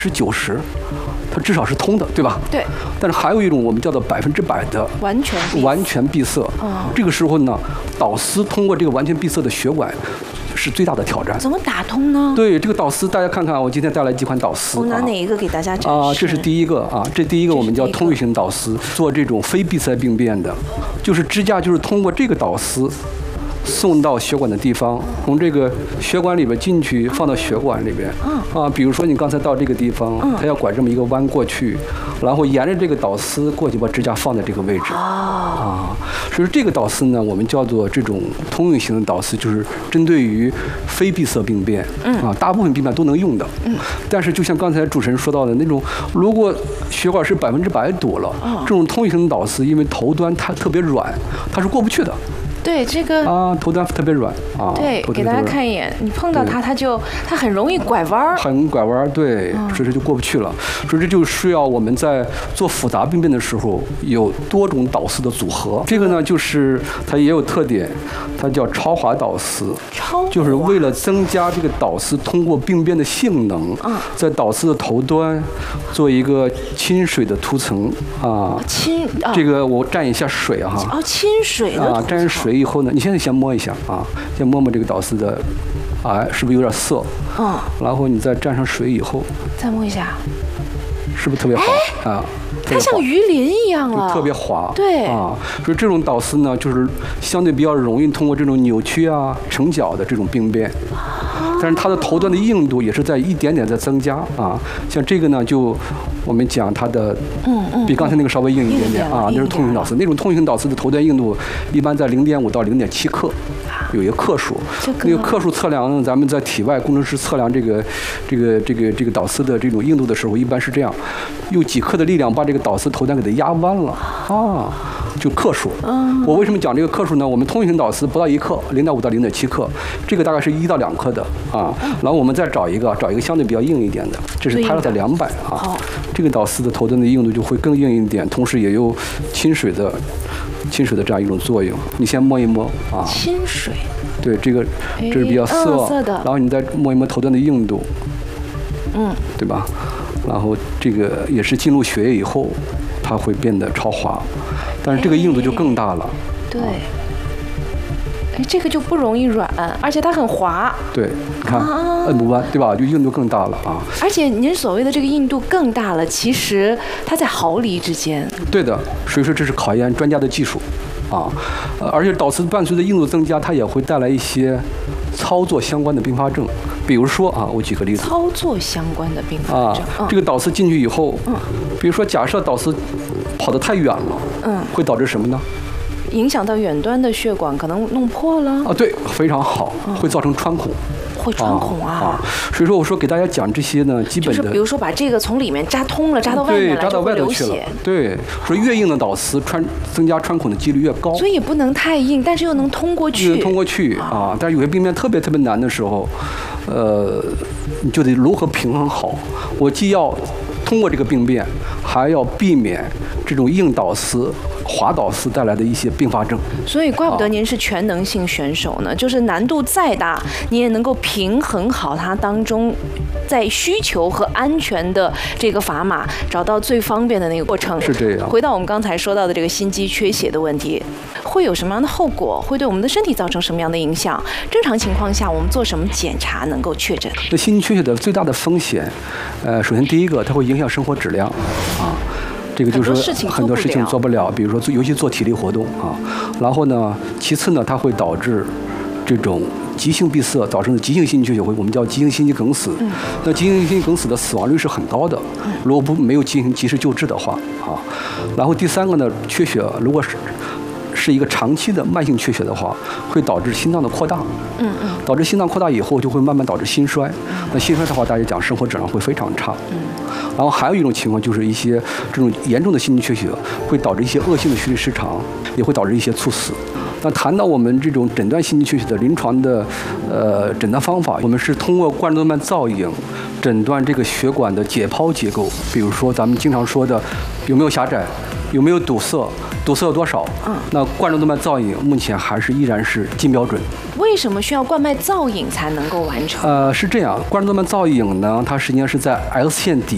90%，它至少是通的，对吧？ 对。 但是还有一种我们叫做100%的完全闭塞。这个时候呢，导丝通过这个完全闭塞的血管是最大的挑战。 怎么打通呢？ 对，这个导丝，大家看看，我今天带来几款导丝。 我拿哪一个给大家展示？ 这是第一个啊，这第一个我们叫通域型导丝，做这种非闭塞病变的，就是支架就是通过这个导丝送到血管的地方，从这个血管里边进去，放到血管里边。比如说你刚才到这个地方，它要拐这么一个弯过去，然后沿着这个导丝过去，把支架放在这个位置。所以这个导丝呢，我们叫做这种通域型的导丝，就是针对于非闭塞病变。大部分病变都能用的。但是就像刚才主持人说到的那种，如果血管是100%堵了，这种通域型的导丝，因为头端它特别软，它是过不去的。 对这个头端特别软对，给大家看一眼，你碰到它，它很容易拐弯， 对，所以这就过不去了。所以这就需要我们在做复杂病变的时候有多种导丝的组合。这个呢，就是它也有特点，它叫超滑导丝，就是为了增加这个导丝通过病变的性能，在导丝的头端做一个亲水的涂层这个我蘸一下水亲水的蘸水以后呢，你现在先摸一下先摸摸这个导丝的，是不是有点涩？然后你再蘸上水以后， 再摸一下， 是不是特别滑它像鱼鳞一样了， 特别滑。 对所以这种导丝呢，就是相对比较容易通过这种扭曲成角的这种病变。但是它的头端的硬度也是在一点点在增加像这个呢，就我们讲它的比刚才那个稍微硬一点点那是通域型导丝。那种通域型导丝的头端硬度一般在0.5到0.7克，有一个克数。那个克数测量呢，咱们在体外工程师测量这个导丝的这种硬度的时候，一般是这样，用几克的力量把这个导丝头端给它压弯了就克数。我为什么讲这个克数呢？我们通域型导丝不到1克，0.5到0.7克，这个大概是1到2克的然后我们再找一个相对比较硬一点的，这是Pilot 200这个导丝的头端的硬度就会更硬一点，同时也有亲水的这样一种作用。你先摸一摸亲水。 对，这是比较涩的，然后你再摸一摸头端的硬度，对吧？然后这个也是进入血液以后，它会变得超滑，但是这个硬度就更大了。 对。这个就不容易软，而且它很滑。对， 你看摁不弯，对吧？就硬度更大了而且您所谓的这个硬度更大了，其实它在毫厘之间。 对的，所以说这是考验专家的技术而且导丝伴随着硬度增加，它也会带来一些操作相关的并发症。比如说我举个例子， 操作相关的并发症这个导丝进去以后，比如说假设导丝跑得太远了，会导致什么呢？ 影响到远端的血管，可能弄破了对，非常好，会造成穿孔。 会穿孔所以说我说给大家讲这些呢，基本的就是比如说把这个从里面扎通了，扎到外面来， 扎到外头去了。对，说越硬的导丝增加穿孔的几率越高。 所以也不能太硬，但是又能通过去。 但是有些病变特别难的时候，你就得如何平衡好？我既要通过这个病变，还要避免这种硬导丝、滑导丝带来的一些并发症。 所以怪不得您是全能性选手呢，就是难度再大，你也能够平衡好它当中在需求和安全的这个砝码，找到最方便的那个过程。 是这样。 回到我们刚才说到的这个心肌缺血的问题，会有什么样的后果？会对我们的身体造成什么样的影响？正常情况下，我们做什么检查能够确诊？ 那心肌缺血的最大的风险，首先第一个，它会影响生活质量这个就是很多事情做不了，比如说尤其做体力活动然后呢，其次呢，它会导致这种急性闭塞造成的急性心肌缺血，我们叫急性心肌梗死。那急性心肌梗死的死亡率是很高的，如果没有进行及时救治的话然后第三个呢，缺血如果是一个长期的慢性缺血的话，会导致心脏的扩大。导致心脏扩大以后，就会慢慢导致心衰。那心衰的话，大家讲生活质量会非常差。然后还有一种情况就是一些这种严重的心肌缺血会导致一些恶性的血液失常，也会导致一些猝死。那谈到我们这种诊断心肌缺血的临床的诊断方法，我们是通过冠状动脉造影诊断这个血管的解剖结构，比如说咱们经常说的有没有狭窄，有没有堵塞，堵塞有多少。那冠状动脉造影目前依然是金标准。 为什么需要冠脉造影才能够完成？ 是这样，冠状动脉造影呢，它实际上是在 X 线底